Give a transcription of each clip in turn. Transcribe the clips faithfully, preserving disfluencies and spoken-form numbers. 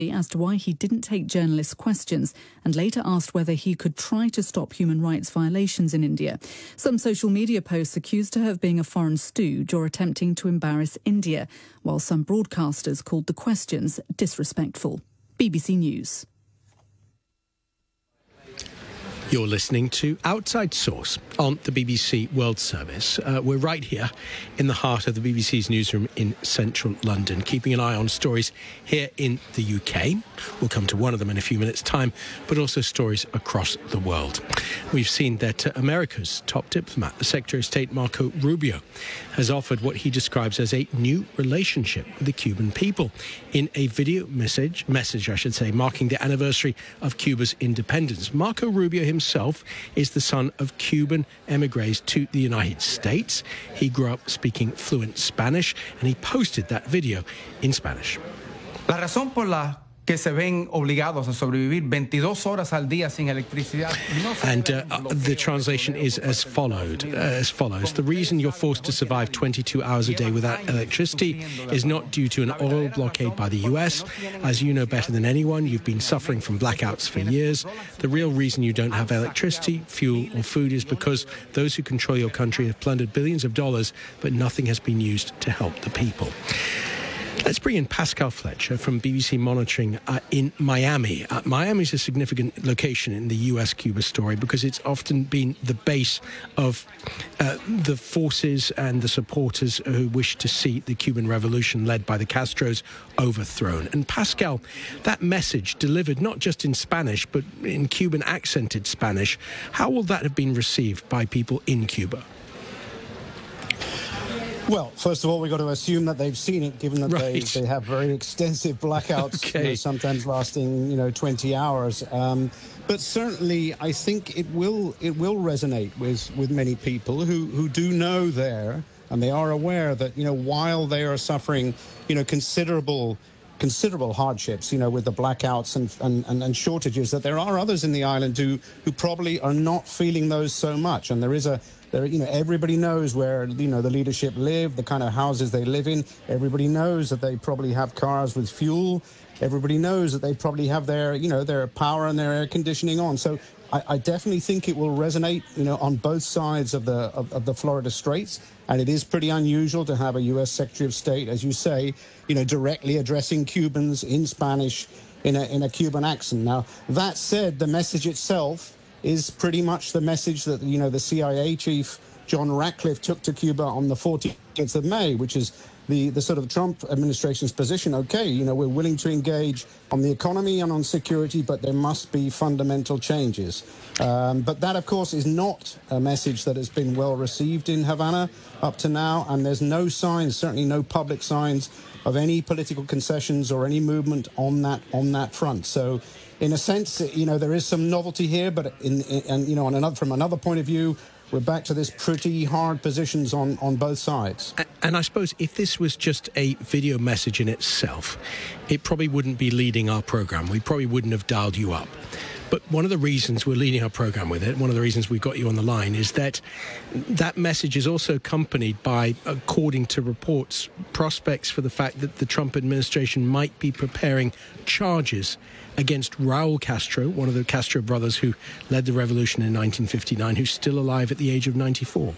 as to why he didn't take journalists' questions and later asked whether he could try to stop human rights violations in India. Some social media posts accused her of being a foreign stooge or attempting to embarrass India, while some broadcasters called the questions disrespectful. B B C News. You're listening to Outside Source on the B B C World Service. Uh, we're right here in the heart of the B B C's newsroom in central London, keeping an eye on stories here in the U K. We'll come to one of them in a few minutes' time, but also stories across the world. We've seen that uh, America's top diplomat, the Secretary of State Marco Rubio, has offered what he describes as a new relationship with the Cuban people in a video message, message I should say, marking the anniversary of Cuba's independence. Marco Rubio himself himself is the son of Cuban emigres to the United States. He grew up speaking fluent Spanish, and he posted that video in Spanish. La razón por la que se ven obligados a sobrevivir veintidós horas al día sin electricidad. And uh, the translation is as followed, uh, as follows. The reason you're forced to survive twenty-two hours a day without electricity is not due to an oil blockade by the U S. As you know better than anyone, you've been suffering from blackouts for years. The real reason you don't have electricity, fuel or food is because those who control your country have plundered billions of dollars, but nothing has been used to help the people. Let's bring in Pascal Fletcher from B B C Monitoring uh, in Miami. Uh, Miami is a significant location in the U S Cuba story because it's often been the base of uh, the forces and the supporters who wish to see the Cuban revolution led by the Castros overthrown. And Pascal, that message delivered not just in Spanish but in Cuban accented Spanish, how will that have been received by people in Cuba? Well, first of all, we've got to assume that they've seen it, given that right. they, they have very extensive blackouts, okay. you know, sometimes lasting, you know, twenty hours. Um, but certainly, I think it will it will resonate with, with many people who, who do know there, and they are aware that, you know, while they are suffering, you know, considerable considerable hardships, you know, with the blackouts and, and, and, and shortages, that there are others in the island who, who probably are not feeling those so much. And there is a There, you know, everybody knows where, you know, the leadership live, the kind of houses they live in. Everybody knows that they probably have cars with fuel. Everybody knows that they probably have their, you know, their power and their air conditioning on. So I, I definitely think it will resonate, you know, on both sides of the of, of the Florida Straits. And it is pretty unusual to have a U S Secretary of State, as you say, you know, directly addressing Cubans in Spanish in a in a Cuban accent. Now, that said, the message itself is pretty much the message that, you know, the C I A chief, John Ratcliffe, took to Cuba on the fourteenth of May, which is the, the sort of Trump administration's position. Okay, you know, we're willing to engage on the economy and on security, but there must be fundamental changes. Um, but that, of course, is not a message that has been well received in Havana up to now, and there's no signs, certainly no public signs, of any political concessions or any movement on that on that front. So, in a sense, you know, there is some novelty here, but in, in and you know, on another from another point of view, we're back to this pretty hard positions on on both sides. And I suppose if this was just a video message in itself, it probably wouldn't be leading our program. We probably wouldn't have dialed you up. But one of the reasons we're leading our program with it, one of the reasons we've got you on the line, is that that message is also accompanied by, according to reports, prospects for the fact that the Trump administration might be preparing charges against Raul Castro, one of the Castro brothers who led the revolution in nineteen fifty-nine, who's still alive at the age of ninety-four.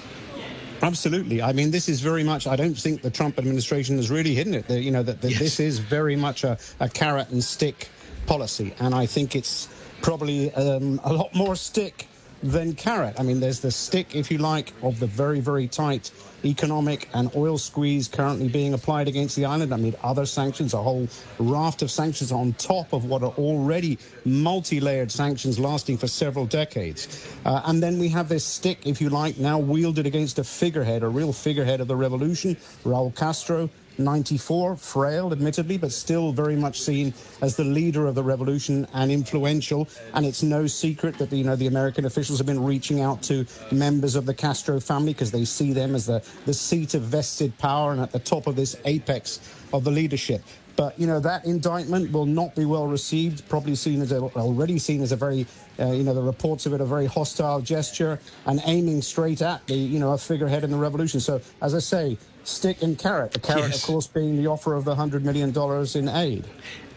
Absolutely. I mean, this is very much, I don't think the Trump administration has really hidden it. You know, that, that yes. This is very much a, a carrot and stick policy. And I think it's probably um, a lot more stick than carrot. I mean, there's the stick, if you like, of the very, very tight economic and oil squeeze currently being applied against the island. I mean, other sanctions, a whole raft of sanctions on top of what are already multi-layered sanctions lasting for several decades. Uh, and then we have this stick, if you like, now wielded against a figurehead, a real figurehead of the revolution, Raul Castro, ninety-four, frail, admittedly, but still very much seen as the leader of the revolution and influential. And it's no secret that, you know, the American officials have been reaching out to members of the Castro family because they see them as the, the seat of vested power and at the top of this apex of the leadership. But, you know, that indictment will not be well received, probably seen as a, already seen as a very, uh, you know, the reports of it, a very hostile gesture and aiming straight at the, you know, a figurehead in the revolution. So, as I say, stick and carrot. The carrot, yes. of course, being the offer of the one hundred million dollars in aid.